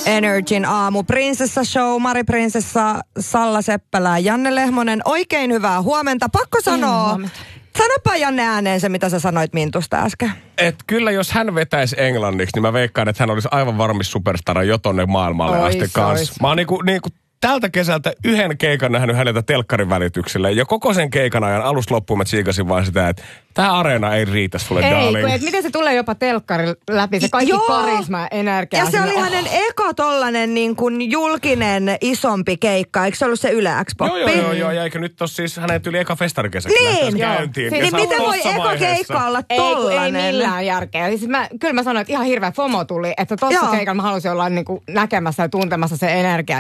Energin aamu. Prinsessa Show, Mari Prinsessa, Salla Seppälä, Janne Lehmonen. Oikein hyvää huomenta. Pakko sanoa. Sanopa Janne ääneen se, mitä sä sanoit Mintusta äsken. Et kyllä jos hän vetäisi englanniksi, niin mä veikkaan, että hän olisi aivan varmis superstara jo tonne maailmalle asti kanssa. Mä oon niinku tältä kesältä yhden keikan nähnyt häneltä telkkarin välityksellä. Ja koko sen keikan ajan alusta loppuun mä tsiikasin vaan sitä, että tää areena ei riitä sulle, darling. Ei, miten se tulee jopa telkkarin läpi, se kaikki karisma ja energia. Ja se oli hänen eka tollanen niin kuin julkinen isompi keikka. Eikö se ollut se Yle X-poppi? Joo. Ja eikö nyt ole siis hänen yli eka festarikesäkin niin, käyntiin. Niin miten voi eka keikka olla tollanen? Ei millään järkeä. Siis kyllä mä sanoin, että ihan hirveä FOMO tuli, että tossa keikalla mä halusin olla niin kuin näkemässä ja tuntemassa se energia.